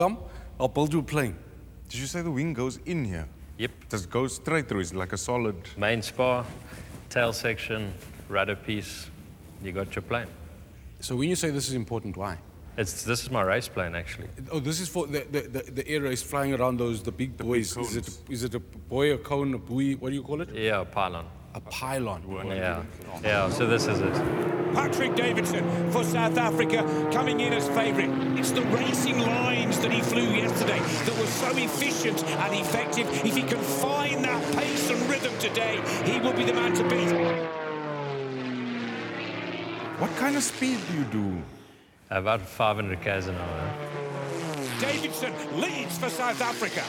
Come, I'll build you a plane. Did you say the wing goes in here? Yep. Does it go straight through? Is it like a solid? Main spar, tail section, rudder piece. You got your plane. So when you say this is important, why? This is my race plane, actually. Oh, this is for the air race flying around the big buoys. Is it a buoy, a cone, a buoy? What do you call it? Yeah, a pylon. A pylon. Yeah, so this is it. Patrick Davidson for South Africa coming in as favourite. It's the racing lines that he flew yesterday that were so efficient and effective. If he can find that pace and rhythm today, he will be the man to beat. What kind of speed do you do? About 500 k's an hour. Davidson leads for South Africa.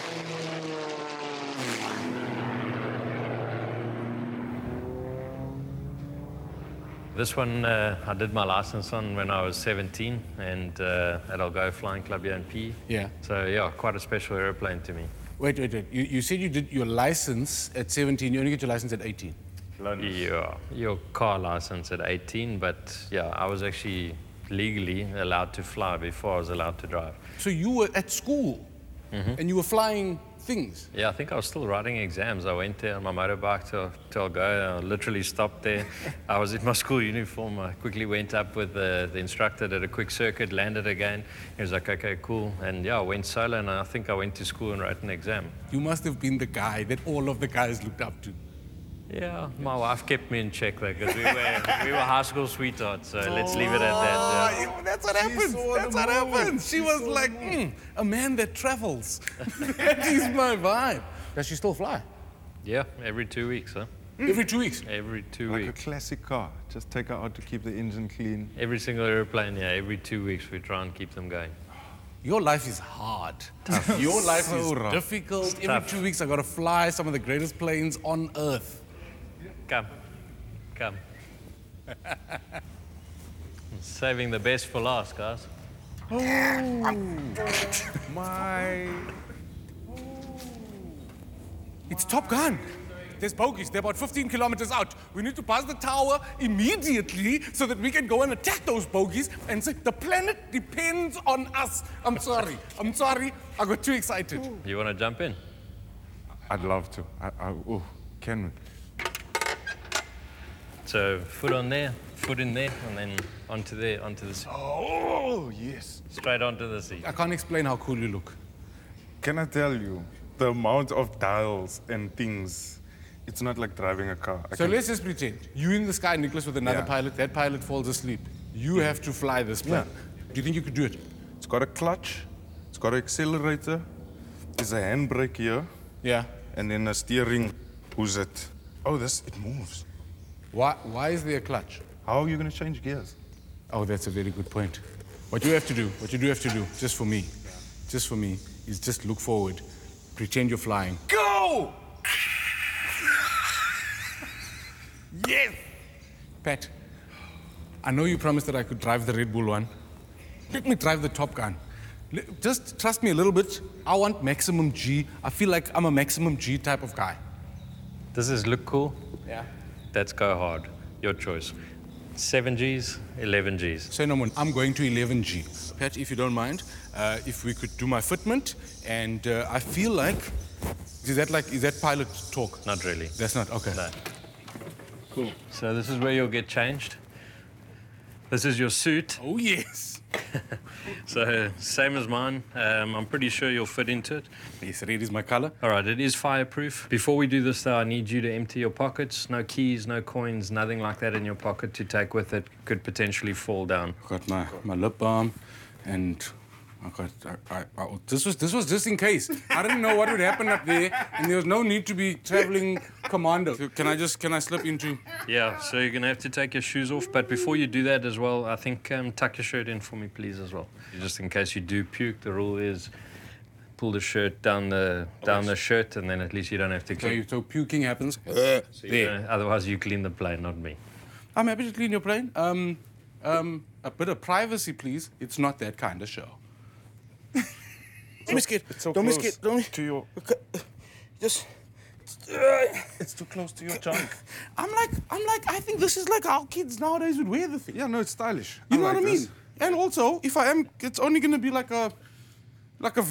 This one I did my license on when I was 17 and at Algoa Flying Club here in P. Yeah. So yeah, quite a special aeroplane to me. Wait. You said you did your license at 17. You only get your license at 18. Yeah, your car license at 18, but yeah, I was actually legally allowed to fly before I was allowed to drive. So you were at school, and you were flying things. Yeah, I think I was still writing exams. I went there on my motorbike to Algoa. I literally stopped there. I was in my school uniform. I quickly went up with the instructor, did a quick circuit, landed again. He was like, okay, cool. And yeah, I went solo, and I think I went to school and wrote an exam. You must have been the guy that all of the guys looked up to. Yeah, my wife kept me in check though, because we were high school sweethearts, so let's leave it at that. Yeah. That's what happens. That's what happens. She was like, a man that travels. That is my vibe. Does she still fly? Yeah, every 2 weeks, huh? Every 2 weeks? Every 2 Like weeks. a classic car. Just take her out to keep the engine clean. Every single airplane, yeah, every 2 weeks we try and keep them going. Your life is hard. Your life So is rough. difficult. Every tough. 2 weeks I got to fly some of the greatest planes on earth. Come. Saving the best for last, guys. My. It's Top Gun. There's bogies. They're about 15 kilometers out. We need to pass the tower immediately so that we can go and attack those bogies and say, the planet depends on us. I'm sorry. I got too excited. You want to jump in? I'd love to. Can we? So foot on there, foot in there, and then onto there, onto the seat. Oh, yes. Straight onto the seat. I can't explain how cool you look. Can I tell you, the amount of dials and things, it's not like driving a car. So let's just pretend. You in the sky, Nicholas, with another Yeah. pilot. That pilot falls asleep. You have to fly this plane. Do you think you could do it? It's got a clutch, it's got an accelerator, there's a handbrake here, Yeah. and then a steering. Who's it? Oh, it moves. Why is there a clutch? How are you going to change gears? Oh, that's a very good point. What you do have to do, just for me, is just look forward, pretend you're flying. Go! Yes! Pat, I know you promised that I could drive the Red Bull one. Let me drive the Top Gun. Just trust me a little bit. I want maximum G. I feel like I'm a maximum G type of guy. Does this look cool? Yeah. Let's go hard. Your choice. 7 Gs, 11 Gs. Say no more. I'm going to 11G. Pat, if you don't mind, if we could do my fitment, and I feel like, is that pilot talk? Not really. That's not, okay. No. Cool. So this is where you'll get changed. This is your suit. Oh, yes. So same as mine. I'm pretty sure you'll fit into it. Yes, red is my color. All right, it is fireproof. Before we do this, though, I need you to empty your pockets. No keys, no coins, nothing like that in your pocket to take with it. Could potentially fall down. I've got my lip balm, and this was just in case. I didn't know what would happen up there, and there was no need to be traveling commando. So can I slip into? Yeah, so you're going to have to take your shoes off. But before you do that as well, I think tuck your shirt in for me, please, as well. Just in case you do puke, the rule is pull the shirt down the shirt, and then at least you don't have to. So puking happens. Otherwise, you clean the plane, not me. I'm happy to clean your plane. A bit of privacy, please. It's not that kind of show. Don't be scared. Don't be scared. Don't be. To your. Just. It's too close to your junk. I'm like, I think this is like how kids nowadays would wear the thing. Yeah, no, it's stylish. You know like what I mean? this. And also, if I am, it's only gonna be like a like a